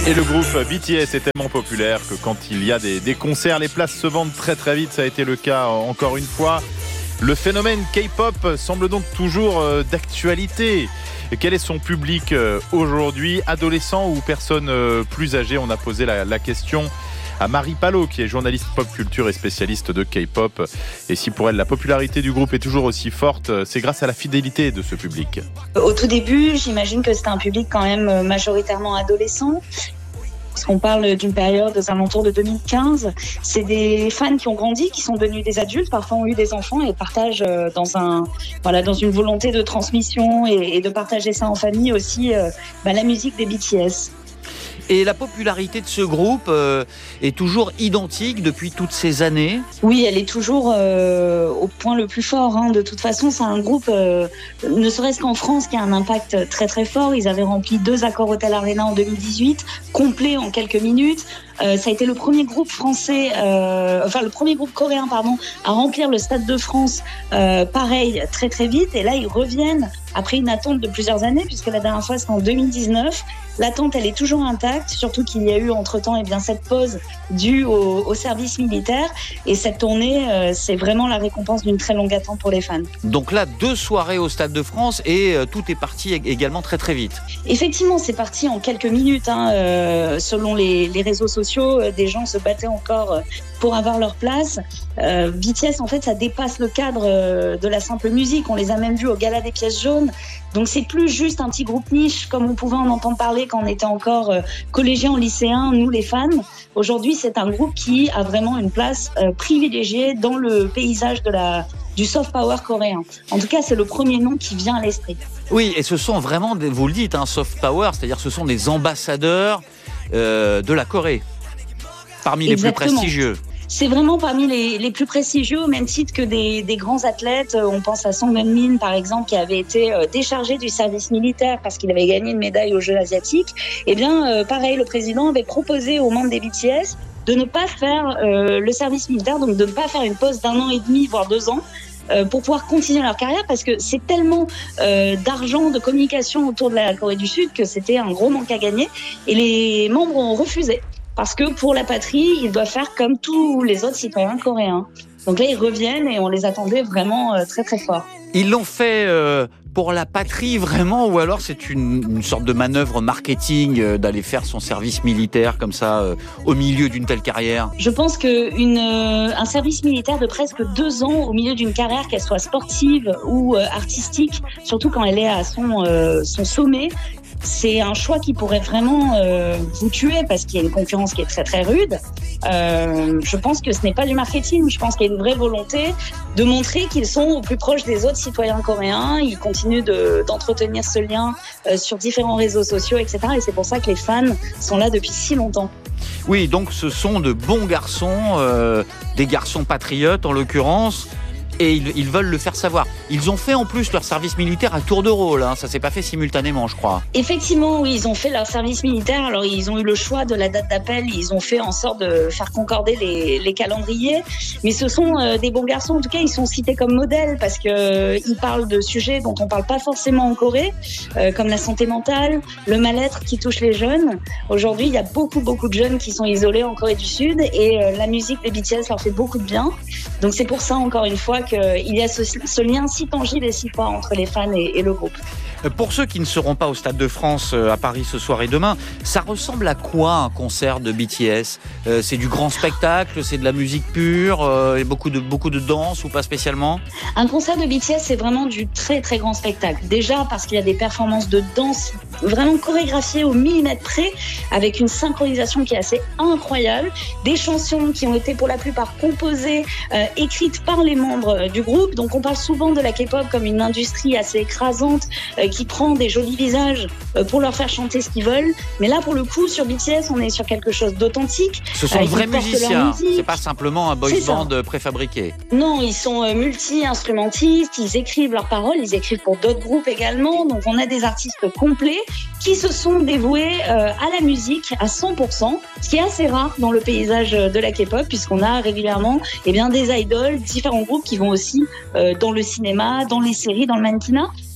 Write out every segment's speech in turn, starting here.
Et le groupe BTS est tellement populaire que quand il y a des concerts, les places se vendent très très vite. Ça a été le cas encore une fois. Le phénomène K-pop semble donc toujours d'actualité. Et quel est son public aujourd'hui, adolescent ou personne plus âgée? On a posé la question à Marie Palot, qui est journaliste pop culture et spécialiste de K-pop. Et si pour elle la popularité du groupe est toujours aussi forte, c'est grâce à la fidélité de ce public. Au tout début, j'imagine que c'était un public quand même majoritairement adolescent. Parce qu'on parle d'une période aux alentours de 2015. C'est des fans qui ont grandi, qui sont devenus des adultes, parfois ont eu des enfants et partagent dans une volonté de transmission et de partager ça en famille aussi, la musique des BTS. Et la popularité de ce groupe est toujours identique depuis toutes ces années? Oui, elle est toujours au point le plus fort. De toute façon, c'est un groupe, ne serait-ce qu'en France, qui a un impact très très fort. Ils avaient rempli 2 Accor Hotel Arena en 2018, complet en quelques minutes. Ça a été le premier groupe le premier groupe coréen, à remplir le Stade de France, pareil, très très vite. Et là, ils reviennent après une attente de plusieurs années, puisque la dernière fois, c'était en 2019. L'attente, elle est toujours intacte, surtout qu'il y a eu entre-temps cette pause due au service militaire. Et cette tournée, c'est vraiment la récompense d'une très longue attente pour les fans. Donc là, 2 soirées au Stade de France et tout est parti également très très vite. Effectivement, c'est parti en quelques minutes. Selon les réseaux sociaux, des gens se battaient encore pour avoir leur place. BTS, en fait, ça dépasse le cadre de la simple musique. On les a même vus au Gala des Pièces jaunes. Donc c'est plus juste un petit groupe niche comme on pouvait en entendre parler quand on était encore collégiens ou lycéens, nous les fans. Aujourd'hui, c'est un groupe qui a vraiment une place privilégiée dans le paysage du soft power coréen. En tout cas, c'est le premier nom qui vient à l'esprit. Oui, et ce sont vraiment, vous le dites, soft power, c'est-à-dire ce sont des ambassadeurs de la Corée, parmi les plus prestigieux. C'est vraiment parmi les plus prestigieux, au même titre que des grands athlètes. On pense à Song Min, par exemple, qui avait été déchargé du service militaire parce qu'il avait gagné une médaille aux Jeux asiatiques. Eh bien, pareil, le président avait proposé aux membres des BTS de ne pas faire le service militaire, donc de ne pas faire une pause d'1 an et demi, voire 2 ans, pour pouvoir continuer leur carrière, parce que c'est tellement d'argent, de communication autour de la Corée du Sud que c'était un gros manque à gagner. Et les membres ont refusé. Parce que pour la patrie, ils doivent faire comme tous les autres citoyens coréens. Donc là, ils reviennent et on les attendait vraiment très très fort. Ils l'ont fait pour la patrie vraiment, ou alors c'est une sorte de manœuvre marketing d'aller faire son service militaire comme ça au milieu d'une telle carrière? Je pense qu'un service militaire de presque 2 ans au milieu d'une carrière, qu'elle soit sportive ou artistique, surtout quand elle est à son sommet, c'est un choix qui pourrait vraiment vous tuer, parce qu'il y a une concurrence qui est très très rude. Je pense que ce n'est pas du marketing. Je pense qu'il y a une vraie volonté de montrer qu'ils sont au plus proche des autres citoyens coréens. Ils continuent d'entretenir ce lien sur différents réseaux sociaux, etc. Et c'est pour ça que les fans sont là depuis si longtemps. Oui, donc ce sont de bons garçons, des garçons patriotes en l'occurrence. Et ils veulent le faire savoir. Ils ont fait en plus leur service militaire à tour de rôle. Ça s'est pas fait simultanément, je crois. Effectivement, oui, ils ont fait leur service militaire. Alors, ils ont eu le choix de la date d'appel. Ils ont fait en sorte de faire concorder les calendriers. Mais ce sont des bons garçons. En tout cas, ils sont cités comme modèles parce qu'ils parlent de sujets dont on parle pas forcément en Corée, comme la santé mentale, le mal-être qui touche les jeunes. Aujourd'hui, il y a beaucoup de jeunes qui sont isolés en Corée du Sud et la musique des BTS leur fait beaucoup de bien. Donc, c'est pour ça, encore une fois, qu'il y a ce lien si tangible et si fort entre les fans et le groupe. Pour ceux qui ne seront pas au Stade de France à Paris ce soir et demain, ça ressemble à quoi un concert de BTS? C'est du grand spectacle, c'est de la musique pure, beaucoup de danse ou pas spécialement? Un concert de BTS, c'est vraiment du très très grand spectacle. Déjà parce qu'il y a des performances de danse vraiment chorégraphiées au millimètre près, avec une synchronisation qui est assez incroyable, des chansons qui ont été pour la plupart composées, écrites par les membres du groupe. Donc on parle souvent de la K-pop comme une industrie assez écrasante, qui prend des jolis visages pour leur faire chanter ce qu'ils veulent. Mais là, pour le coup, sur BTS, on est sur quelque chose d'authentique. Ce sont de vrais musiciens, c'est pas simplement un boys band préfabriqué. Non, ils sont multi-instrumentistes, ils écrivent leurs paroles, ils écrivent pour d'autres groupes également. Donc on a des artistes complets qui se sont dévoués à la musique à 100%, ce qui est assez rare dans le paysage de la K-pop, puisqu'on a régulièrement des idoles, différents groupes qui vont aussi dans le cinéma, dans les séries, dans le mannequinat.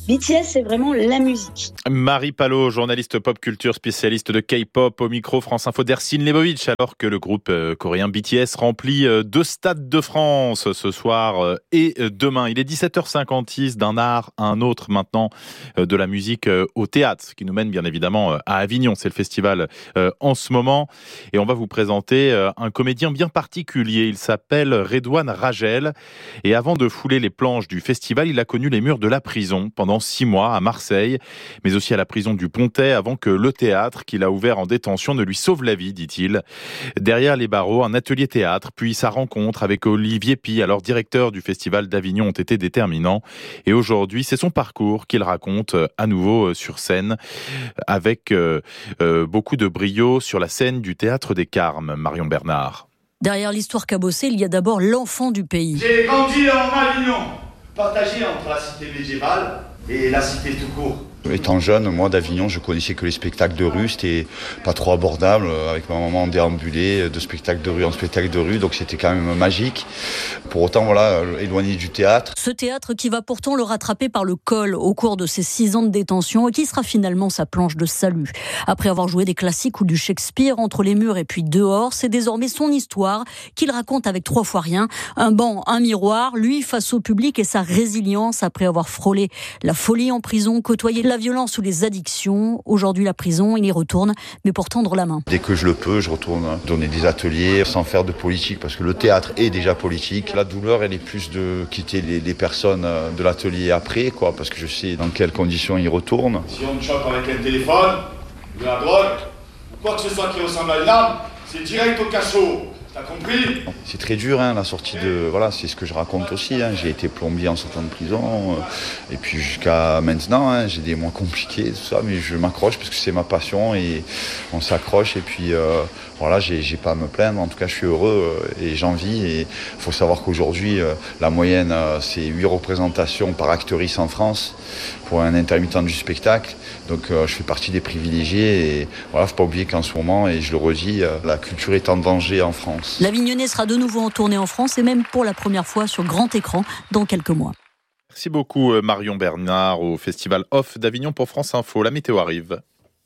BTS, c'est vraiment la musique. Marie Palot, journaliste pop culture, spécialiste de K-pop, au micro France Info d'Ersin Lebovic, alors que le groupe coréen BTS remplit 2 stades de France ce soir et demain. Il est 17h56, d'un art à un autre maintenant, de la musique au théâtre, ce qui nous mène bien évidemment à Avignon. C'est le festival en ce moment. Et on va vous présenter un comédien bien particulier. Il s'appelle Redouane Ragel. Et avant de fouler les planches du festival, il a connu les murs de la prison pendant 6 mois à Marseille, mais aussi à la prison du Pontet, avant que le théâtre qu'il a ouvert en détention ne lui sauve la vie, dit-il. Derrière les barreaux, un atelier théâtre, puis sa rencontre avec Olivier Py, alors directeur du festival d'Avignon, ont été déterminants. Et aujourd'hui, c'est son parcours qu'il raconte à nouveau sur scène, avec beaucoup de brio sur la scène du Théâtre des Carmes. Marion Bernard. Derrière l'histoire cabossée, il y a d'abord l'enfant du pays. J'ai grandi en Avignon, partagé entre la cité médiévale et la cité tout court. Étant jeune, moi d'Avignon, je connaissais que les spectacles de rue, c'était pas trop abordable. Avec ma maman, on déambulait de spectacle de rue en spectacle de rue, donc c'était quand même magique. Pour autant, voilà, éloigné du théâtre. Ce théâtre qui va pourtant le rattraper par le col au cours de ses 6 ans de détention et qui sera finalement sa planche de salut. Après avoir joué des classiques ou du Shakespeare entre les murs et puis dehors, c'est désormais son histoire qu'il raconte avec 3 fois rien. Un banc, un miroir, lui face au public et sa résilience après avoir frôlé la folie en prison, côtoyé la violence ou les addictions. Aujourd'hui, la prison, il y retourne, mais pour tendre la main. Dès que je le peux, je retourne donner des ateliers sans faire de politique, parce que le théâtre est déjà politique. La douleur, elle est plus de quitter les personnes de l'atelier après, quoi, parce que je sais dans quelles conditions ils retournent. Si on me chope avec un téléphone, de la drogue, ou quoi que ce soit qui ressemble à une arme, c'est direct au cachot. T'as compris ? C'est très dur, la sortie de... Voilà, c'est ce que je raconte aussi. J'ai été plombier en sortant de prison. Et puis jusqu'à maintenant, j'ai des mois compliqués, tout ça. Mais je m'accroche parce que c'est ma passion et on s'accroche. Et puis voilà, j'ai pas à me plaindre. En tout cas, je suis heureux et j'en vis. Et il faut savoir qu'aujourd'hui, la moyenne, c'est 8 représentations par actrice en France pour un intermittent du spectacle. Donc je fais partie des privilégiés. Et voilà, faut pas oublier qu'en ce moment, et je le redis, la culture est en danger en France. L'Avignonnais sera de nouveau en tournée en France et même pour la première fois sur grand écran dans quelques mois. Merci beaucoup Marion Bernard au Festival Off d'Avignon pour France Info. La météo arrive.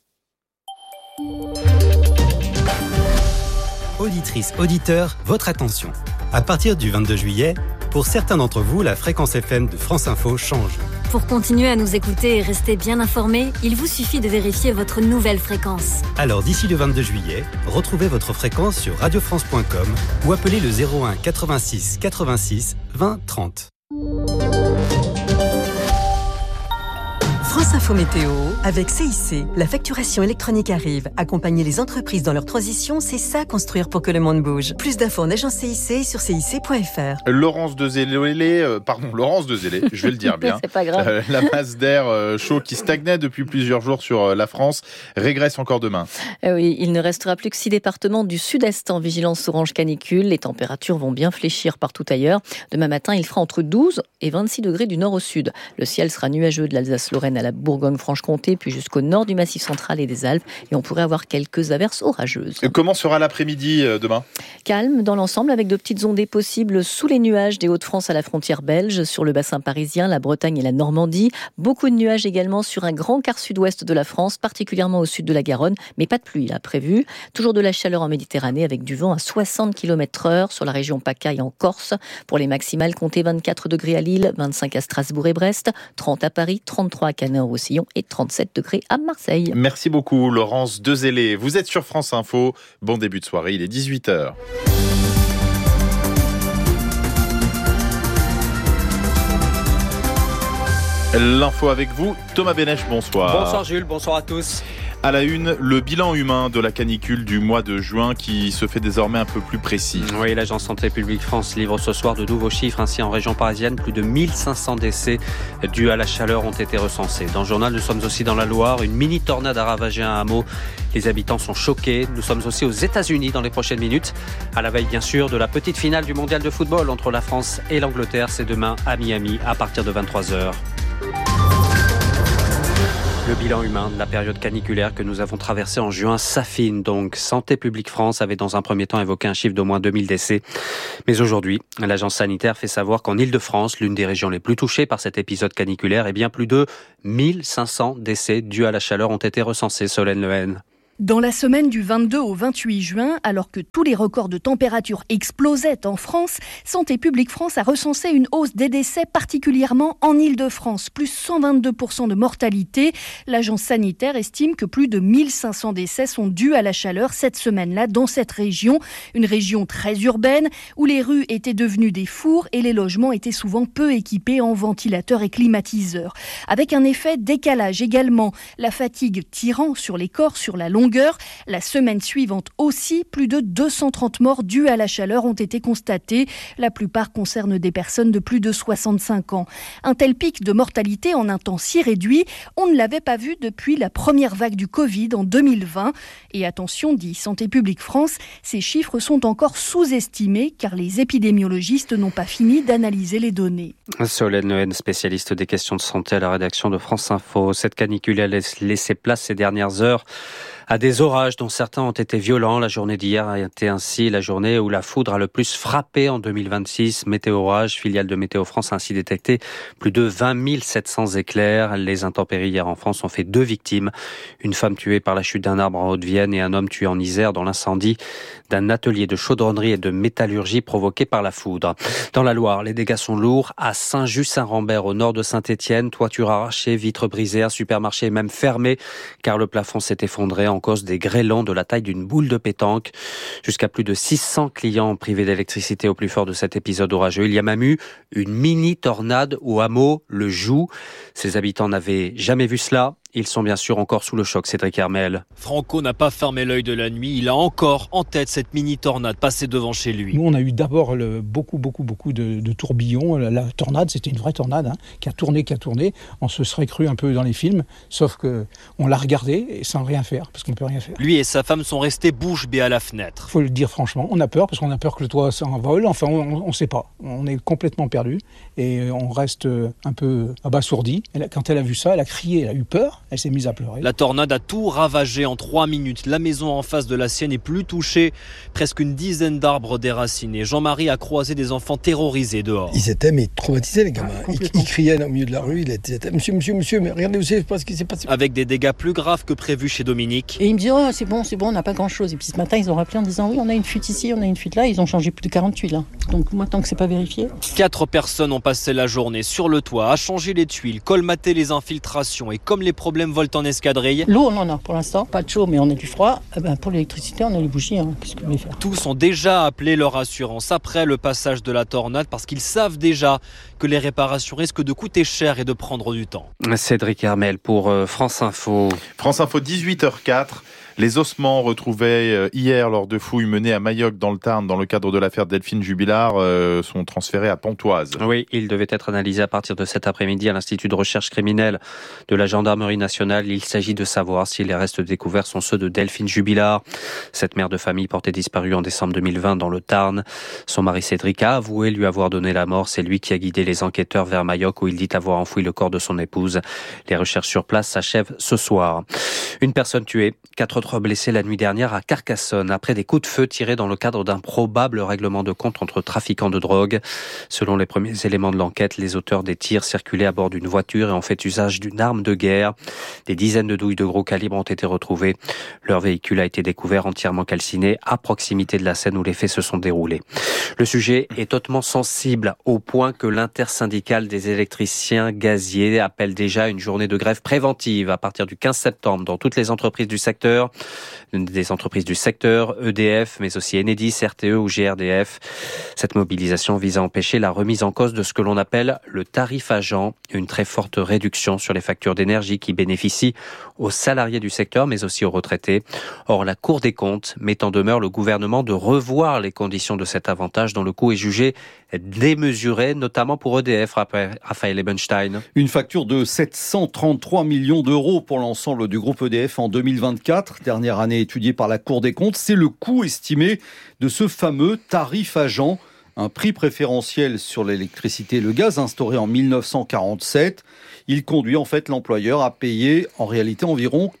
Auditrices, auditeurs, votre attention. À partir du 22 juillet, pour certains d'entre vous, la fréquence FM de France Info change. Pour continuer à nous écouter et rester bien informés, il vous suffit de vérifier votre nouvelle fréquence. Alors d'ici le 22 juillet, retrouvez votre fréquence sur radiofrance.com ou appelez le 01 86 86 20 30. France Info Météo, avec CIC. La facturation électronique arrive. Accompagner les entreprises dans leur transition, c'est ça construire pour que le monde bouge. Plus d'infos en agence CIC sur cic.fr. Laurence Dezélé, je vais le dire bien. C'est pas grave. La masse d'air chaud qui stagnait depuis plusieurs jours sur la France régresse encore demain. Oui, il ne restera plus que 6 départements du sud-est en vigilance orange canicule. Les températures vont bien fléchir partout ailleurs. Demain matin, il fera entre 12 et 26 degrés du nord au sud. Le ciel sera nuageux de l'Alsace-Lorraine à la Bourgogne-Franche-Comté, puis jusqu'au nord du Massif central et des Alpes. Et on pourrait avoir quelques averses orageuses. Comment sera l'après-midi demain ? Calme dans l'ensemble, avec de petites ondées possibles sous les nuages des Hauts-de-France à la frontière belge, sur le bassin parisien, la Bretagne et la Normandie. Beaucoup de nuages également sur un grand quart sud-ouest de la France, particulièrement au sud de la Garonne, mais pas de pluie là prévu. Toujours de la chaleur en Méditerranée avec du vent à 60 km/h sur la région PACA et en Corse. Pour les maximales, comptez 24 degrés à Lille, 25 à Strasbourg et Brest, 30 à Paris, 33 à Canet-en-Roussillon et 37 degrés à Marseille. Merci beaucoup Laurence Dezélé. Vous êtes sur France Info. Bon début de soirée, il est 18h. L'info avec vous, Thomas Bénèche, bonsoir. Bonsoir Jules, bonsoir à tous. À la une, le bilan humain de la canicule du mois de juin qui se fait désormais un peu plus précis. Oui, l'Agence Santé Publique France livre ce soir de nouveaux chiffres. Ainsi, en région parisienne, plus de 1500 décès dus à la chaleur ont été recensés. Dans le journal, nous sommes aussi dans la Loire. Une mini-tornade a ravagé un hameau. Les habitants sont choqués. Nous sommes aussi aux États-Unis dans les prochaines minutes. À la veille, bien sûr, de la petite finale du mondial de football entre la France et l'Angleterre. C'est demain à Miami à partir de 23h. Le bilan humain de la période caniculaire que nous avons traversée en juin s'affine donc. Santé publique France avait dans un premier temps évoqué un chiffre d'au moins 2000 décès. Mais aujourd'hui, l'agence sanitaire fait savoir qu'en Île-de-France, l'une des régions les plus touchées par cet épisode caniculaire, bien plus de 1500 décès dus à la chaleur ont été recensés, Solène Lehen. Dans la semaine du 22 au 28 juin, alors que tous les records de température explosaient en France, Santé publique France a recensé une hausse des décès, particulièrement en Île-de-France, plus 122% de mortalité. L'agence sanitaire estime que plus de 1500 décès sont dus à la chaleur cette semaine-là dans cette région, une région très urbaine où les rues étaient devenues des fours et les logements étaient souvent peu équipés en ventilateurs et climatiseurs. Avec un effet décalage également, la fatigue tirant sur les corps sur la longueur. La semaine suivante aussi, plus de 230 morts dues à la chaleur ont été constatées. La plupart concernent des personnes de plus de 65 ans. Un tel pic de mortalité en un temps si réduit, on ne l'avait pas vu depuis la première vague du Covid en 2020. Et attention, dit Santé publique France, ces chiffres sont encore sous-estimés car les épidémiologistes n'ont pas fini d'analyser les données. Solène Lehen, spécialiste des questions de santé à la rédaction de France Info. Cette canicule a laissé place ces dernières heures à des orages dont certains ont été violents. La journée d'hier a été ainsi la journée où la foudre a le plus frappé en 2026. Météo Orage, filiale de Météo France, a ainsi détecté plus de 20 700 éclairs. Les intempéries hier en France ont fait 2 victimes. Une femme tuée par la chute d'un arbre en Haute-Vienne et un homme tué en Isère dans l'incendie d'un atelier de chaudronnerie et de métallurgie provoqué par la foudre. Dans la Loire, les dégâts sont lourds. À Saint-Just-Saint-Rambert, au nord de Saint-Étienne, toiture arrachée, vitres brisées, un supermarché est même fermé car le plafond s'est effondré en cause des grêlons de la taille d'une boule de pétanque. Jusqu'à plus de 600 clients privés d'électricité au plus fort de cet épisode orageux. Il y a même eu une mini-tornade au hameau Le Joux. Ses habitants n'avaient jamais vu cela. Ils sont bien sûr encore sous le choc, Cédric Hermel. Franco n'a pas fermé l'œil de la nuit. Il a encore en tête cette mini-tornade passée devant chez lui. Nous, on a eu d'abord beaucoup de tourbillons. La tornade, c'était une vraie tornade qui a tourné. On se serait cru un peu dans les films, sauf qu'on l'a regardé et sans rien faire, parce qu'on ne peut rien faire. Lui et sa femme sont restés bouche bée à la fenêtre. Il faut le dire franchement, on a peur, parce qu'on a peur que le toit s'envole. Enfin, on ne sait pas. On est complètement perdu et on reste un peu abasourdi. Quand elle a vu ça, elle a crié, elle a eu peur. Elle s'est mise à pleurer. La tornade a tout ravagé en 3 minutes. La maison en face de la sienne est plus touchée. Presque une dizaine d'arbres déracinés. Jean-Marie a croisé des enfants terrorisés dehors. Ils étaient traumatisés, les gamins. Ils criaient au milieu de la rue. Ils étaient monsieur, mais regardez où c'est, ce qui s'est passé. Avec des dégâts plus graves que prévu chez Dominique. Et ils me disent c'est bon, on n'a pas grand-chose. Et puis ce matin, ils ont rappelé en disant oui, on a une fuite ici, on a une fuite là. Ils ont changé plus de 40 tuiles. Donc moi, tant que c'est pas vérifié. 4 personnes ont passé la journée sur le toit, à changer les tuiles, colmater les infiltrations et comme les problèmes volent en escadrille. L'eau, on en a pour l'instant. Pas de chaud, mais on a du froid. Pour l'électricité, on a les bougies. Qu'est-ce qu'on va faire ? Tous ont déjà appelé leur assurance après le passage de la tornade parce qu'ils savent déjà que les réparations risquent de coûter cher et de prendre du temps. Cédric Hermel pour France Info. France Info, 18h04. Les ossements retrouvés hier lors de fouilles menées à Mayoc dans le Tarn dans le cadre de l'affaire Delphine Jubilard sont transférés à Pontoise. Oui, ils devaient être analysés à partir de cet après-midi à l'Institut de recherche criminelle de la Gendarmerie nationale. Il s'agit de savoir si les restes découverts sont ceux de Delphine Jubilard. Cette mère de famille portée disparue en décembre 2020 dans le Tarn. Son mari Cédric a avoué lui avoir donné la mort. C'est lui qui a guidé les enquêteurs vers Mayoc où il dit avoir enfoui le corps de son épouse. Les recherches sur place s'achèvent ce soir. Une personne tuée, 4 autres blessés la nuit dernière à Carcassonne après des coups de feu tirés dans le cadre d'un probable règlement de compte entre trafiquants de drogue. Selon les premiers éléments de l'enquête, les auteurs des tirs circulaient à bord d'une voiture et ont fait usage d'une arme de guerre. Des dizaines de douilles de gros calibre ont été retrouvées. Leur véhicule a été découvert entièrement calciné à proximité de la scène où les faits se sont déroulés. Le sujet est hautement sensible au point que l'intersyndicale des électriciens gaziers appelle déjà une journée de grève préventive à partir du 15 septembre dans toutes les entreprises du secteur. Des entreprises du secteur, EDF, mais aussi Enedis, RTE ou GRDF. Cette mobilisation vise à empêcher la remise en cause de ce que l'on appelle le tarif agent, une très forte réduction sur les factures d'énergie qui bénéficient aux salariés du secteur, mais aussi aux retraités. Or, la Cour des comptes met en demeure le gouvernement de revoir les conditions de cet avantage dont le coût est jugé démesuré, notamment pour EDF, Raphaël Ebenstein. Une facture de 733 millions d'euros pour l'ensemble du groupe EDF en 2024, dernière année étudiée par la Cour des comptes. C'est le coût estimé de ce fameux tarif agent. un prix préférentiel sur l'électricité et le gaz instauré en 1947. Il conduit en fait l'employeur à payer en réalité environ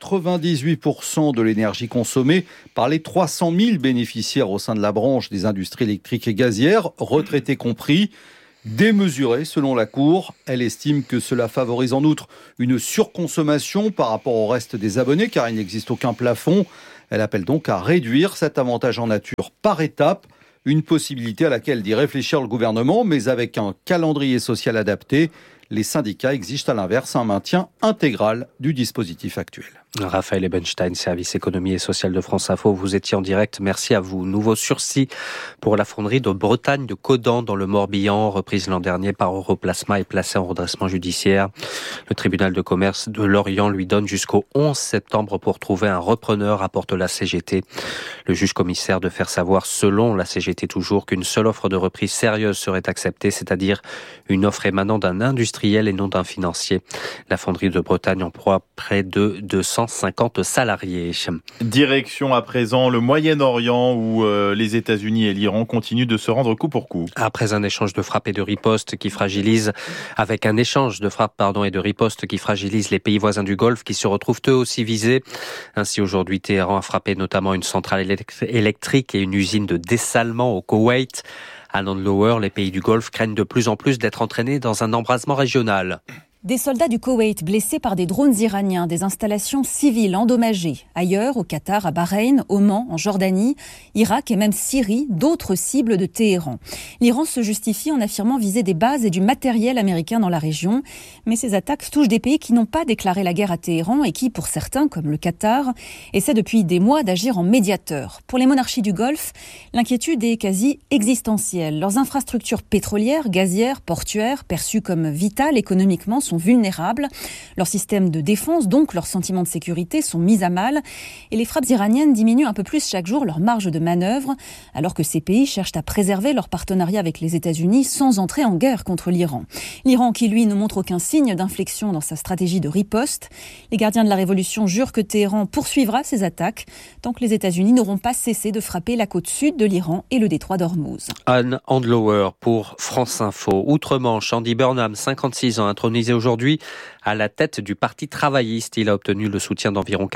98% de l'énergie consommée par les 300 000 bénéficiaires au sein de la branche des industries électriques et gazières, retraités compris. Démesurée selon la Cour, elle estime que cela favorise en outre une surconsommation par rapport au reste des abonnés car il n'existe aucun plafond. Elle appelle donc à réduire cet avantage en nature par étapes, une possibilité à laquelle dit réfléchir le gouvernement, mais avec un calendrier social adapté. Les syndicats exigent à l'inverse un maintien intégral du dispositif actuel. Raphaël Ebenstein, service économie et social de France Info. Vous étiez en direct. Merci à vous. Nouveau sursis pour la fonderie de Bretagne de Caudan dans le Morbihan, reprise l'an dernier par Europlasma et placée en redressement judiciaire. Le tribunal de commerce de Lorient lui donne jusqu'au 11 septembre pour trouver un repreneur, rapporte la CGT. Le juge commissaire de faire savoir, selon la CGT toujours, qu'une seule offre de reprise sérieuse serait acceptée, c'est-à-dire une offre émanant d'un industriel et non d'un financier. La fonderie de Bretagne emploie près de 250 salariés. Direction à présent le Moyen-Orient où les États-Unis et l'Iran continuent de se rendre coup pour coup. Après un échange de frappes et de ripostes qui fragilise, avec un échange de frappes et de ripostes qui fragilise les pays voisins du Golfe qui se retrouvent eux aussi visés. Ainsi aujourd'hui, Téhéran a frappé notamment une centrale électrique et une usine de dessalement au Koweït. À Landlower, les pays du Golfe craignent de plus en plus d'être entraînés dans un embrasement régional. Des soldats du Koweït blessés par des drones iraniens, des installations civiles endommagées. Ailleurs, au Qatar, à Bahreïn, Oman, en Jordanie, Irak et même Syrie, d'autres cibles de Téhéran. L'Iran se justifie en affirmant viser des bases et du matériel américain dans la région. Mais ces attaques touchent des pays qui n'ont pas déclaré la guerre à Téhéran et qui, pour certains, comme le Qatar, essaient depuis des mois d'agir en médiateur. Pour les monarchies du Golfe, l'inquiétude est quasi existentielle. Leurs infrastructures pétrolières, gazières, portuaires, perçues comme vitales économiquement, sont vulnérables. Leurs systèmes de défense, donc leurs sentiments de sécurité, sont mis à mal. Et les frappes iraniennes diminuent un peu plus chaque jour leur marge de manœuvre, alors que ces pays cherchent à préserver leur partenariat avec les États-Unis sans entrer en guerre contre l'Iran. L'Iran qui, lui, ne montre aucun signe d'inflexion dans sa stratégie de riposte. Les gardiens de la révolution jurent que Téhéran poursuivra ses attaques tant que les États-Unis n'auront pas cessé de frapper la côte sud de l'Iran et le détroit d'Ormuz. Anne Handlower pour France Info. Outre-Manche, Andy Burnham, 56 ans, intronisé aujourd'hui à la tête du Parti travailliste. Il a obtenu le soutien d'environ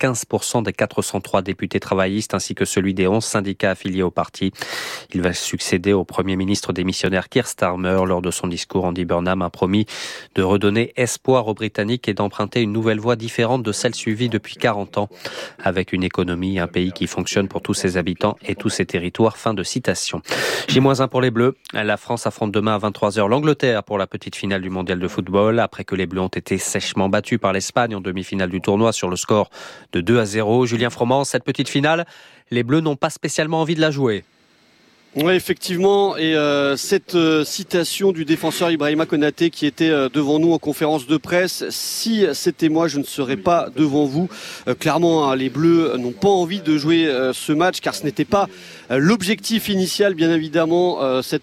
95% des 403 députés travaillistes ainsi que celui des 11 syndicats affiliés au parti. Il va succéder au Premier ministre démissionnaire Keir Starmer. Lors de son discours, Andy Burnham a promis de redonner espoir aux Britanniques et d'emprunter une nouvelle voie différente de celle suivie depuis 40 ans, avec une économie, un pays qui fonctionne pour tous ses habitants et tous ses territoires. Fin de citation. J-1 pour les Bleus. La France affronte demain à 23h l'Angleterre pour la petite finale du mondial de football, après que les Bleus ont été sèchement battus par l'Espagne en demi-finale du tournoi sur le score de 2-0. Julien Froment, cette petite finale, les Bleus n'ont pas spécialement envie de la jouer. Oui, effectivement, et cette citation du défenseur Ibrahima Konaté qui était devant nous en conférence de presse, si c'était moi, je ne serais pas devant vous. Clairement, les Bleus n'ont pas envie de jouer ce match car ce n'était pas l'objectif initial, bien évidemment, cette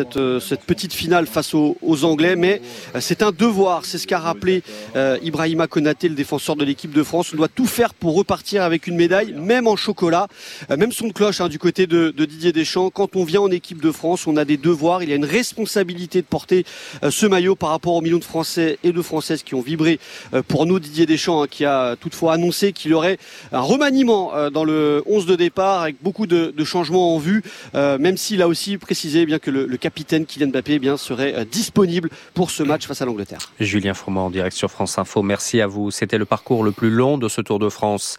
petite finale face aux Anglais, mais c'est un devoir, c'est ce qu'a rappelé Ibrahima Konaté, le défenseur de l'équipe de France. On doit tout faire pour repartir avec une médaille, même en chocolat, même son de cloche du côté de Didier Deschamps. Quand on vient en équipe de France, on a des devoirs, il y a une responsabilité de porter ce maillot par rapport aux millions de Français et de Françaises qui ont vibré pour nous. Didier Deschamps qui a toutefois annoncé qu'il y aurait un remaniement dans le 11 de départ avec beaucoup de changements en vue, même s'il a aussi précisé bien que le capitaine Kylian Mbappé serait disponible pour ce match face à l'Angleterre. Julien Froment en direct sur France Info, merci à vous. C'était le parcours le plus long de ce Tour de France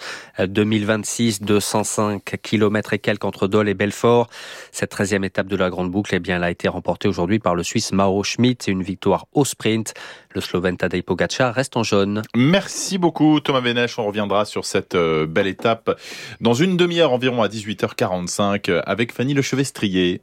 2026, 205 km et quelques entre Dole et Belfort. Cette 13e étape de la Grande Boucle, elle a été remportée aujourd'hui par le Suisse Mauro Schmidt. Une victoire au sprint. Le Slovène Tadej Pogačar reste en jaune. Merci beaucoup Thomas Benech. On reviendra sur cette belle étape dans une demi-heure environ à 18h45 avec Fanny Lechevestrier.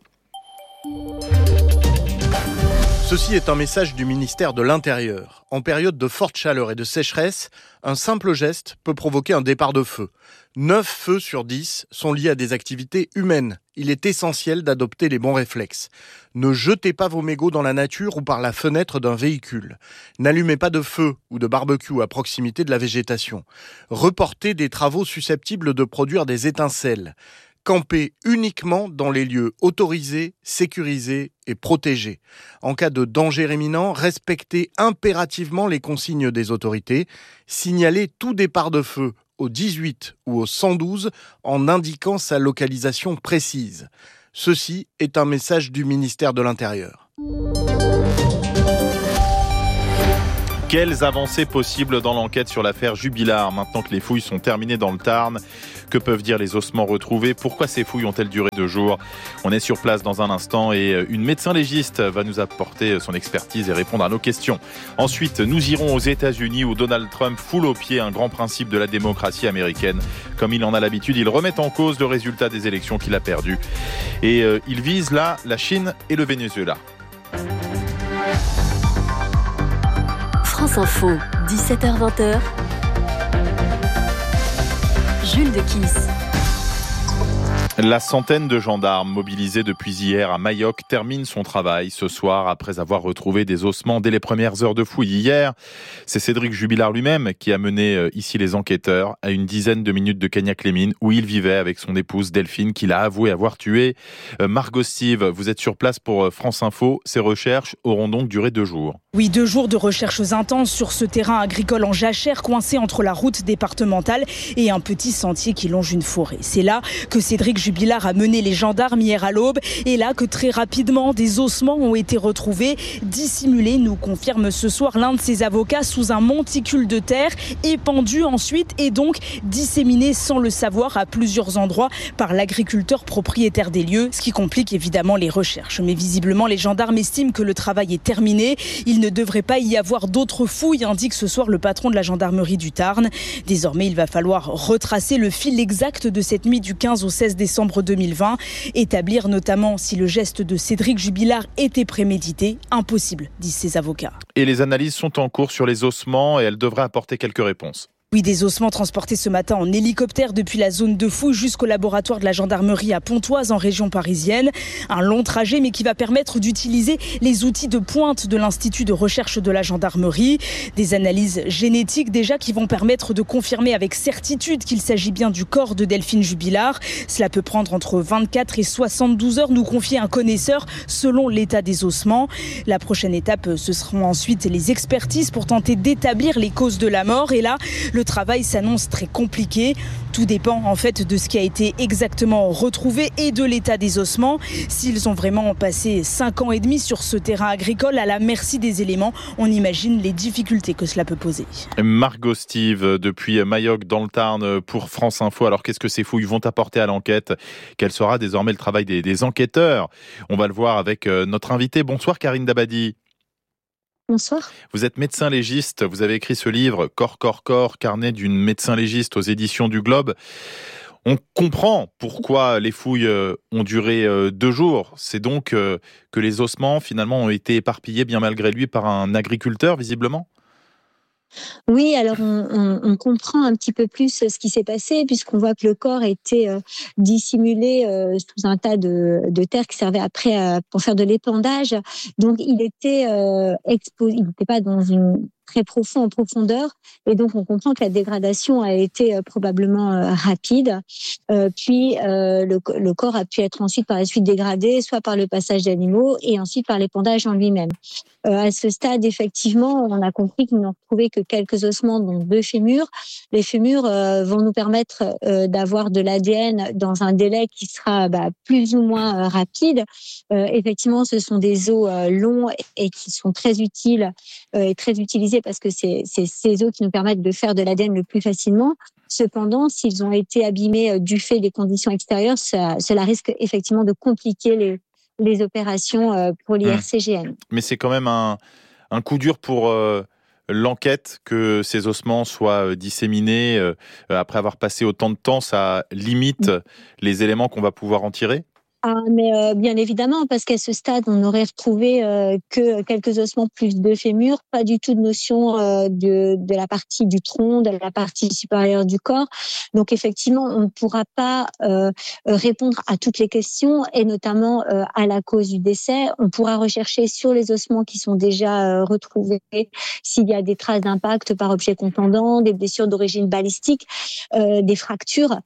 Ceci est un message du ministère de l'Intérieur. En période de forte chaleur et de sécheresse, un simple geste peut provoquer un départ de feu. 9 feux sur 10 sont liés à des activités humaines. Il est essentiel d'adopter les bons réflexes. Ne jetez pas vos mégots dans la nature ou par la fenêtre d'un véhicule. N'allumez pas de feu ou de barbecue à proximité de la végétation. Reportez des travaux susceptibles de produire des étincelles. camper uniquement dans les lieux autorisés, sécurisés et protégés. En cas de danger imminent, respectez impérativement les consignes des autorités. Signalez tout départ de feu au 18 ou au 112 en indiquant sa localisation précise. Ceci est un message du ministère de l'Intérieur. Quelles avancées possibles dans l'enquête sur l'affaire Jubilard, maintenant que les fouilles sont terminées dans le Tarn? Que peuvent dire les ossements retrouvés? Pourquoi ces fouilles ont-elles duré 2 jours? On est sur place dans un instant et une médecin légiste va nous apporter son expertise et répondre à nos questions. Ensuite, nous irons aux États-Unis où Donald Trump foule aux pieds un grand principe de la démocratie américaine. Comme il en a l'habitude, il remet en cause le résultat des élections qu'il a perdues. Et il vise là la Chine et le Venezuela. France Info, 17h-20h. Jules de Kiss. La centaine de gendarmes mobilisés depuis hier à Mayock termine son travail ce soir après avoir retrouvé des ossements dès les premières heures de fouille. Hier, c'est Cédric Jubilard lui-même qui a mené ici les enquêteurs à une dizaine de minutes de Cagnac-les-Mines où il vivait avec son épouse Delphine qu'il a avoué avoir tué. Margot Steve, vous êtes sur place pour France Info. Ces recherches auront donc duré 2 jours. Oui, 2 jours de recherches intenses sur ce terrain agricole en jachère coincé entre la route départementale et un petit sentier qui longe une forêt. C'est là que Cédric Jubilard a mené les gendarmes hier à l'aube et là que très rapidement des ossements ont été retrouvés, dissimulés, nous confirme ce soir l'un de ses avocats, sous un monticule de terre, épandu ensuite et donc disséminé sans le savoir à plusieurs endroits par l'agriculteur propriétaire des lieux, ce qui complique évidemment les recherches. Mais visiblement, les gendarmes estiment que le travail est terminé. Il ne devrait pas y avoir d'autres fouilles, indique ce soir le patron de la gendarmerie du Tarn. Désormais, il va falloir retracer le fil exact de cette nuit du 15 au 16 décembre 2020, établir notamment si le geste de Cédric Jubilard était prémédité. Impossible, disent ses avocats. Et les analyses sont en cours sur les ossements et elles devraient apporter quelques réponses. Oui, des ossements transportés ce matin en hélicoptère depuis la zone de fouille jusqu'au laboratoire de la gendarmerie à Pontoise en région parisienne. Un long trajet mais qui va permettre d'utiliser les outils de pointe de l'Institut de recherche de la gendarmerie. Des analyses génétiques déjà qui vont permettre de confirmer avec certitude qu'il s'agit bien du corps de Delphine Jubilard. Cela peut prendre entre 24 et 72 heures, nous confie un connaisseur selon l'état des ossements. La prochaine étape, ce seront ensuite les expertises pour tenter d'établir les causes de la mort. Et là, le travail s'annonce très compliqué. Tout dépend en fait de ce qui a été exactement retrouvé et de l'état des ossements. S'ils ont vraiment passé 5 ans et demi sur ce terrain agricole à la merci des éléments, on imagine les difficultés que cela peut poser. Margot Steve, depuis Mayock dans le Tarn pour France Info. Alors qu'est-ce que ces fouilles vont apporter à l'enquête? Quel sera désormais le travail des enquêteurs? On va le voir avec notre invitée. Bonsoir Karine Dabadi. Bonsoir. Vous êtes médecin légiste, vous avez écrit ce livre « Corps, corps, corps, carnet d'une médecin légiste » aux éditions du Globe. On comprend pourquoi les fouilles ont duré 2 jours. C'est donc que les ossements finalement ont été éparpillés bien malgré lui par un agriculteur visiblement ? Oui, alors on comprend un petit peu plus ce qui s'est passé puisqu'on voit que le corps était dissimulé sous un tas de terre qui servait après pour faire de l'épandage. Donc il était exposé, il n'était pas dans une très profond en profondeur et donc on comprend que la dégradation a été probablement rapide. Puis le corps a pu être ensuite par la suite dégradé soit par le passage d'animaux et ensuite par l'épandage en lui-même. À ce stade, effectivement, on a compris qu'ils n'ont retrouvé que quelques ossements, dont 2 fémurs. Les fémurs vont nous permettre d'avoir de l'ADN dans un délai qui sera plus ou moins rapide. Effectivement, ce sont des os longs et qui sont très utiles et très utilisés parce que c'est ces os qui nous permettent de faire de l'ADN le plus facilement. Cependant, s'ils ont été abîmés du fait des conditions extérieures, cela risque effectivement de compliquer les opérations pour l'IRCGN. Mais c'est quand même un coup dur pour l'enquête que ces ossements soient disséminés après avoir passé autant de temps. Ça limite les éléments qu'on va pouvoir en tirer ? Mais bien évidemment, parce qu'à ce stade, on n'aurait retrouvé que quelques ossements plus de fémurs, pas du tout de notion de la partie du tronc, de la partie supérieure du corps. Donc effectivement, on ne pourra pas répondre à toutes les questions et notamment à la cause du décès. On pourra rechercher sur les ossements qui sont déjà retrouvés s'il y a des traces d'impact par objet contondant, des blessures d'origine balistique, des fractures.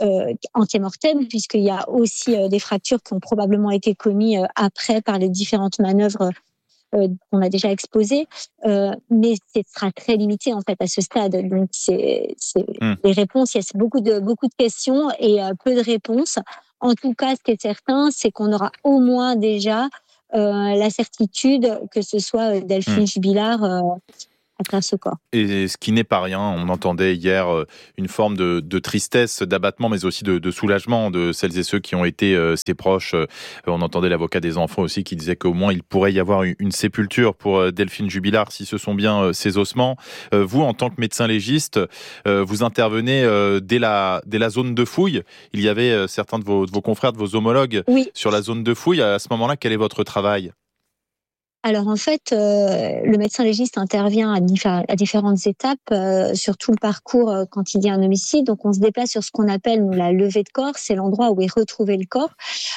anti-mortem, puisqu'il y a aussi des fractures qui ont probablement été commises après par les différentes manœuvres qu'on a déjà exposées, mais ce sera très limité en fait à ce stade. Donc c'est les réponses, il y a beaucoup de questions et peu de réponses. En tout cas, ce qui est certain, c'est qu'on aura au moins déjà la certitude que ce soit Delphine Jubilard à travers ce corps. Et ce qui n'est pas rien, on entendait hier une forme de tristesse, d'abattement, mais aussi de soulagement de celles et ceux qui ont été ses proches. On entendait l'avocat des enfants aussi qui disait qu'au moins il pourrait y avoir une sépulture pour Delphine Jubilard si ce sont bien ses ossements. Vous, en tant que médecin légiste, vous intervenez dès la zone de fouille. Il y avait certains de vos confrères, de vos homologues sur la zone de fouille. À ce moment-là, quel est votre travail ? Alors en fait, le médecin légiste intervient à différentes étapes sur tout le parcours quand il y a un homicide. Donc on se déplace sur ce qu'on appelle la levée de corps, c'est l'endroit où est retrouvé le corps.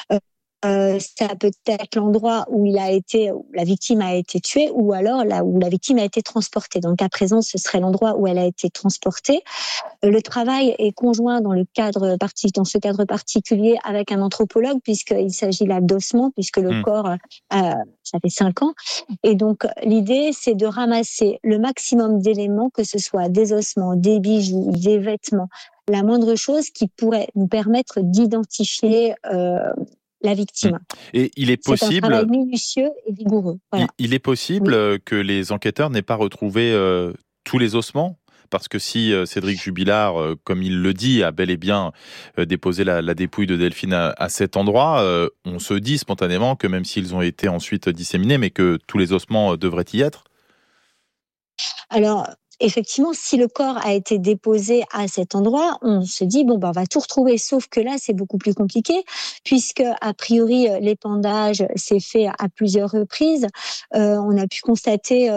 Ça peut être l'endroit où la victime a été tuée, ou alors là où la victime a été transportée. Donc à présent, ce serait l'endroit où elle a été transportée. Le travail est conjoint dans ce cadre particulier avec un anthropologue, puisqu'il s'agit là d'ossements, puisque le corps, ça fait 5 ans. Et donc l'idée, c'est de ramasser le maximum d'éléments, que ce soit des ossements, des bijoux, des vêtements, la moindre chose qui pourrait nous permettre d'identifier la victime. Et il est possible. C'est un travail minutieux et rigoureux. Voilà. Il est possible que les enquêteurs n'aient pas retrouvé tous les ossements, parce que si Cédric Jubilard, comme il le dit, a bel et bien déposé la dépouille de Delphine à cet endroit, on se dit spontanément que même s'ils ont été ensuite disséminés, mais que tous les ossements devraient y être. Alors, effectivement, si le corps a été déposé à cet endroit, on se dit on va tout retrouver. Sauf que là, c'est beaucoup plus compliqué, puisque a priori l'épandage s'est fait à plusieurs reprises. On a pu constater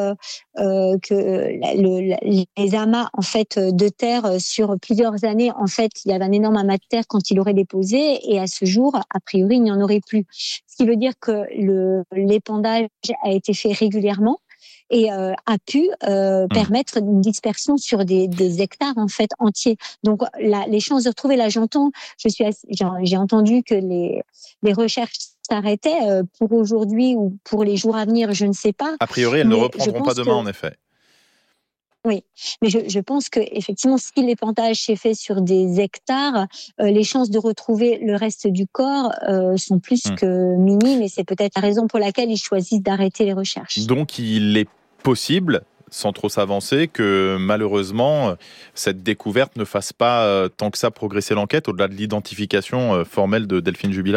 que les amas en fait de terre sur plusieurs années, en fait, il y avait un énorme amas de terre quand il aurait déposé, et à ce jour, a priori, il n'y en aurait plus. Ce qui veut dire que l'épandage a été fait régulièrement et a pu permettre une dispersion sur des hectares en fait entiers. Donc les chances de retrouver, là j'entends, j'ai entendu que les recherches s'arrêtaient pour aujourd'hui ou pour les jours à venir, je ne sais pas. A priori, elles ne reprendront pas demain, en effet. Oui, mais je pense que effectivement, si l'épandage s'est fait sur des hectares, les chances de retrouver le reste du corps sont plus que minimes, et c'est peut-être la raison pour laquelle ils choisissent d'arrêter les recherches. Donc, il est possible, sans trop s'avancer, que malheureusement, cette découverte ne fasse pas tant que ça progresser l'enquête, au-delà de l'identification formelle de Delphine Jubilard ?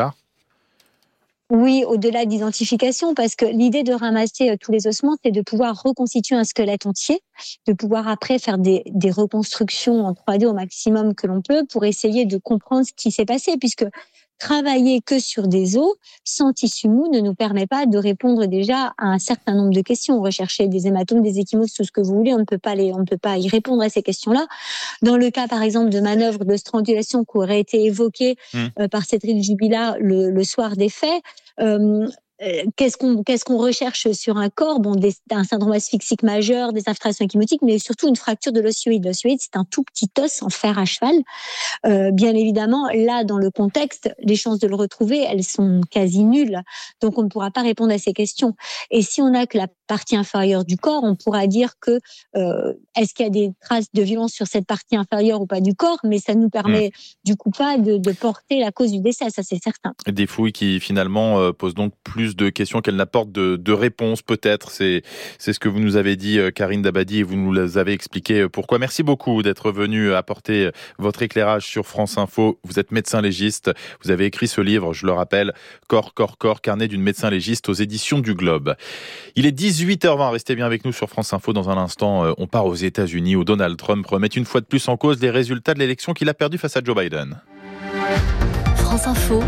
Oui, au-delà de l'identification, parce que l'idée de ramasser tous les ossements, c'est de pouvoir reconstituer un squelette entier, de pouvoir après faire des reconstructions en 3D au maximum que l'on peut pour essayer de comprendre ce qui s'est passé, puisque travailler que sur des os sans tissu mou ne nous permet pas de répondre déjà à un certain nombre de questions. Rechercher des hématomes, des ecchymoses, tout ce que vous voulez, on ne peut pas y répondre à ces questions-là. Dans le cas, par exemple, de manœuvres de strangulation qui auraient été évoquées par Cédric Jubilard le soir des faits, qu'est-ce qu'on recherche sur un corps ? Un syndrome asphyxique majeur, des infiltrations enchymotiques, mais surtout une fracture de l'ossioïde. L'ossioïde, c'est un tout petit os en fer à cheval. Bien évidemment, là, dans le contexte, les chances de le retrouver, elles sont quasi nulles. Donc, on ne pourra pas répondre à ces questions. Et si on n'a que la partie inférieure du corps, on pourra dire que est-ce qu'il y a des traces de violence sur cette partie inférieure ou pas du corps, mais ça ne nous permet du coup pas de porter la cause du décès, ça c'est certain. Des fouilles qui finalement posent donc plus de questions qu'elles n'apportent de réponses peut-être, c'est ce que vous nous avez dit Karine Dabadi, et vous nous avez expliqué pourquoi. Merci beaucoup d'être venue apporter votre éclairage sur France Info. Vous êtes médecin légiste, vous avez écrit ce livre, je le rappelle, Corps, carnet d'une médecin légiste aux éditions du Globe. Il est 18h20, restez bien avec nous sur France Info. Dans un instant, on part aux États-Unis où Donald Trump remet une fois de plus en cause les résultats de l'élection qu'il a perdue face à Joe Biden. France Info,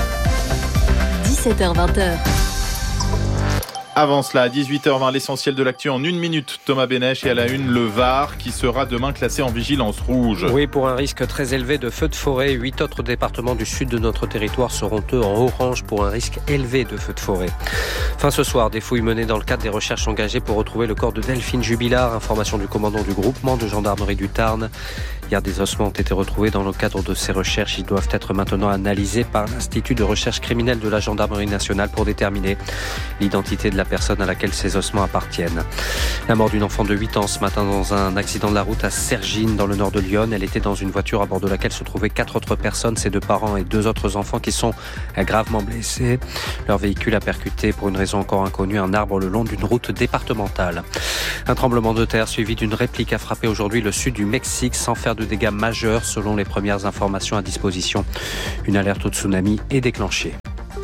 17h-20h. Avant cela, à 18h20, l'essentiel de l'actu en 1 minute. Thomas Bénèche, et à la une, le Var qui sera demain classé en vigilance rouge. Oui, pour un risque très élevé de feux de forêt. 8 autres départements du sud de notre territoire seront eux en orange pour un risque élevé de feux de forêt. Fin ce soir, des fouilles menées dans le cadre des recherches engagées pour retrouver le corps de Delphine Jubilard. Information du commandant du groupement de gendarmerie du Tarn. Hier, des ossements ont été retrouvés. Dans le cadre de ces recherches, ils doivent être maintenant analysés par l'Institut de recherche criminelle de la Gendarmerie nationale pour déterminer l'identité de la personne à laquelle ces ossements appartiennent. La mort d'une enfant de 8 ans ce matin dans un accident de la route à Cergines, dans le nord de Lyon. Elle était dans une voiture à bord de laquelle se trouvaient 4 autres personnes, ses 2 parents et 2 autres enfants qui sont gravement blessés. Leur véhicule a percuté, pour une raison encore inconnue, un arbre le long d'une route départementale. Un tremblement de terre suivi d'une réplique a frappé aujourd'hui le sud du Mexique sans faire de dégâts majeurs selon les premières informations à disposition. Une alerte au tsunami est déclenchée.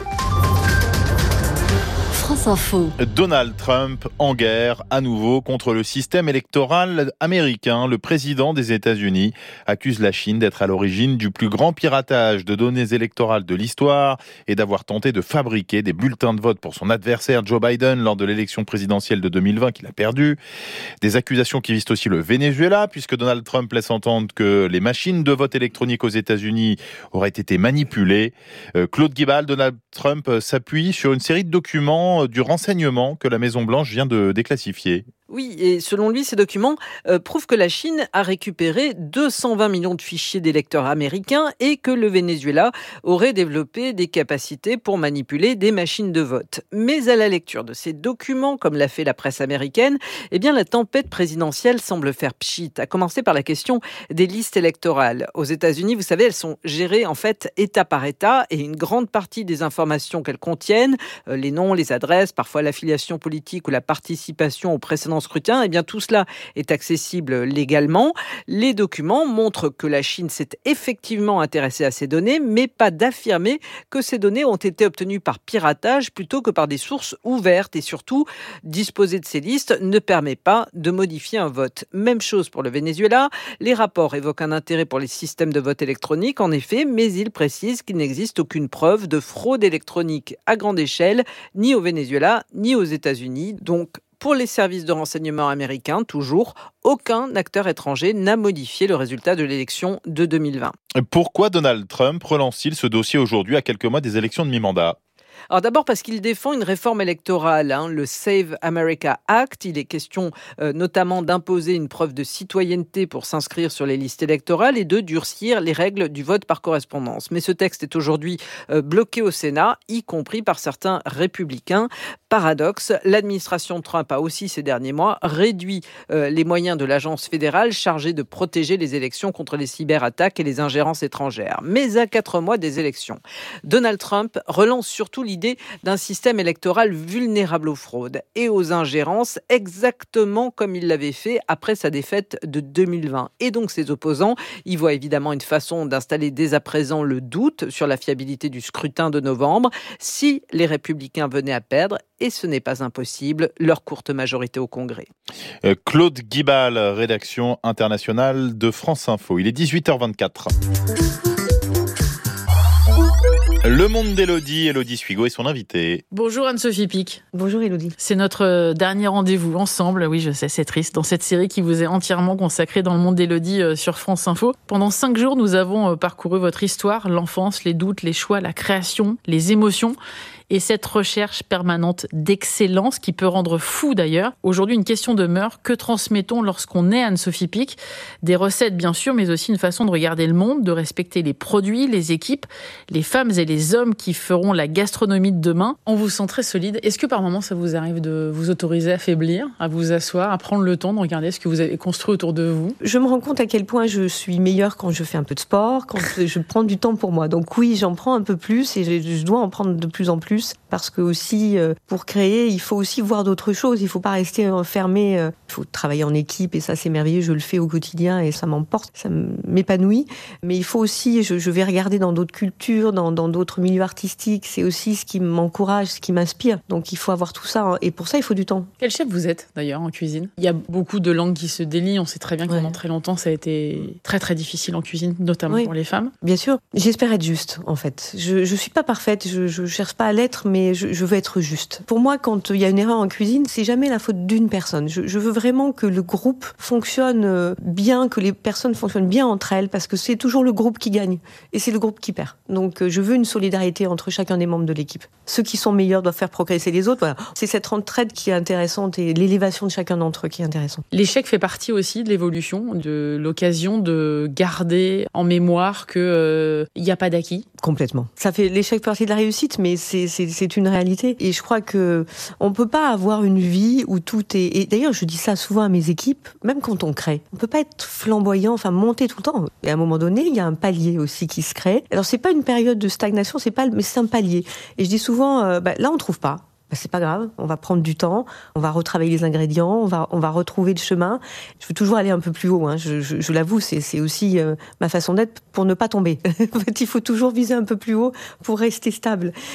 Info. Donald Trump en guerre à nouveau contre le système électoral américain. Le président des États-Unis accuse la Chine d'être à l'origine du plus grand piratage de données électorales de l'histoire et d'avoir tenté de fabriquer des bulletins de vote pour son adversaire Joe Biden lors de l'élection présidentielle de 2020 qu'il a perdue. Des accusations qui visent aussi le Venezuela, puisque Donald Trump laisse entendre que les machines de vote électronique aux États-Unis auraient été manipulées. Claude Guibal, Donald Trump s'appuie sur une série de documents du renseignement que la Maison-Blanche vient de déclassifier. Oui, et selon lui, ces documents prouvent que la Chine a récupéré 220 millions de fichiers d'électeurs américains et que le Venezuela aurait développé des capacités pour manipuler des machines de vote. Mais à la lecture de ces documents, comme l'a fait la presse américaine, eh bien la tempête présidentielle semble faire pchit, à commencer par la question des listes électorales. Aux États-Unis, vous savez, elles sont gérées en fait État par État et une grande partie des informations qu'elles contiennent, les noms, les adresses, parfois l'affiliation politique ou la participation au précédent scrutin, eh bien tout cela est accessible légalement. Les documents montrent que la Chine s'est effectivement intéressée à ces données, mais pas d'affirmer que ces données ont été obtenues par piratage plutôt que par des sources ouvertes. Et surtout, disposer de ces listes ne permet pas de modifier un vote. Même chose pour le Venezuela. Les rapports évoquent un intérêt pour les systèmes de vote électronique, en effet, mais ils précisent qu'il n'existe aucune preuve de fraude électronique à grande échelle, ni au Venezuela, ni aux États-Unis. Donc, pour les services de renseignement américains, toujours, aucun acteur étranger n'a modifié le résultat de l'élection de 2020. Pourquoi Donald Trump relance-t-il ce dossier aujourd'hui à quelques mois des élections de mi-mandat ? Alors d'abord parce qu'il défend une réforme électorale, le Save America Act. Il est question notamment d'imposer une preuve de citoyenneté pour s'inscrire sur les listes électorales et de durcir les règles du vote par correspondance. Mais ce texte est aujourd'hui bloqué au Sénat, y compris par certains républicains. Paradoxe, l'administration Trump a aussi ces derniers mois réduit les moyens de l'agence fédérale chargée de protéger les élections contre les cyberattaques et les ingérences étrangères. Mais à 4 mois des élections, Donald Trump relance surtout l'idée d'un système électoral vulnérable aux fraudes et aux ingérences, exactement comme il l'avait fait après sa défaite de 2020. Et donc ses opposants y voient évidemment une façon d'installer dès à présent le doute sur la fiabilité du scrutin de novembre si les républicains venaient à perdre, et ce n'est pas impossible, leur courte majorité au Congrès. Claude Guibal, rédaction internationale de France Info. Il est 18h24. Le monde d'Élodie, Élodie Suigo est son invitée. Bonjour Anne-Sophie Pic. Bonjour Élodie. C'est notre dernier rendez-vous ensemble, oui je sais c'est triste, dans cette série qui vous est entièrement consacrée dans le monde d'Élodie sur France Info. Pendant 5 jours, nous avons parcouru votre histoire, l'enfance, les doutes, les choix, la création, les émotions et cette recherche permanente d'excellence qui peut rendre fou d'ailleurs. Aujourd'hui, une question demeure, que transmettons lorsqu'on est Anne-Sophie Pic ? Des recettes bien sûr, mais aussi une façon de regarder le monde, de respecter les produits, les équipes, les femmes et les hommes qui feront la gastronomie de demain. On vous sent très solide. Est-ce que par moments ça vous arrive de vous autoriser à faiblir, à vous asseoir, à prendre le temps de regarder ce que vous avez construit autour de vous ? Je me rends compte à quel point je suis meilleure quand je fais un peu de sport, quand je prends du temps pour moi. Donc oui, j'en prends un peu plus et je dois en prendre de plus en plus. Parce que aussi, pour créer, il faut aussi voir d'autres choses. Il ne faut pas rester enfermé. Il faut travailler en équipe et ça, c'est merveilleux. Je le fais au quotidien et ça m'emporte, ça m'épanouit. Mais il faut aussi, je vais regarder dans d'autres cultures, dans d'autres milieux artistiques. C'est aussi ce qui m'encourage, ce qui m'inspire. Donc il faut avoir tout ça. Et pour ça, il faut du temps. Quel chef vous êtes d'ailleurs en cuisine ? Il y a beaucoup de langues qui se délient. On sait très bien que pendant très longtemps, ça a été très très difficile en cuisine, notamment pour les femmes. Bien sûr. J'espère être juste, en fait. Je ne suis pas parfaite. Je cherche pas à l'être. être, mais je veux être juste. Pour moi, quand il y a une erreur en cuisine, c'est jamais la faute d'une personne. Je veux vraiment que le groupe fonctionne bien, que les personnes fonctionnent bien entre elles, parce que c'est toujours le groupe qui gagne et c'est le groupe qui perd. Donc je veux une solidarité entre chacun des membres de l'équipe. Ceux qui sont meilleurs doivent faire progresser les autres. Voilà. C'est cette entraide qui est intéressante et l'élévation de chacun d'entre eux qui est intéressante. L'échec fait partie aussi de l'évolution, de l'occasion de garder en mémoire qu'il n'y a pas d'acquis. Complètement. Ça fait l'échec partie de la réussite, mais c'est une réalité. Et je crois que on peut pas avoir une vie où tout est... Et d'ailleurs, je dis ça souvent à mes équipes, même quand on crée. On peut pas être flamboyant, monter tout le temps. Et à un moment donné, il y a un palier aussi qui se crée. Alors, c'est pas une période de stagnation, mais c'est un palier. Et je dis souvent, là, on trouve pas. C'est pas grave, on va prendre du temps, on va retravailler les ingrédients, on va retrouver le chemin. Je veux toujours aller un peu plus haut, je l'avoue, c'est aussi ma façon d'être pour ne pas tomber. En fait, il faut toujours viser un peu plus haut pour rester stable.